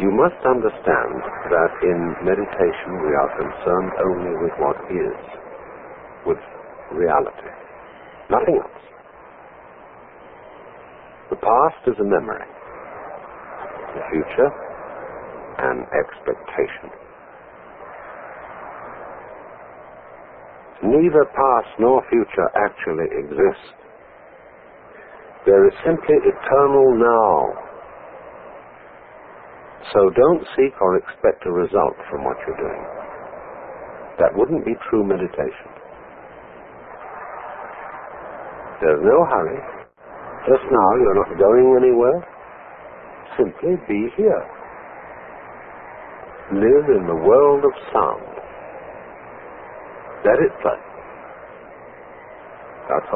You must understand that in meditation we are concerned only with what is, with reality, nothing else. The past is a memory, the future an expectation. Neither past nor future actually exist. There is simply eternal now. So don't seek or expect a result from what you're doing. That wouldn't be true meditation. There's no hurry. Just now you're not going anywhere. Simply be here. Live in the world of sound. Let it play. That's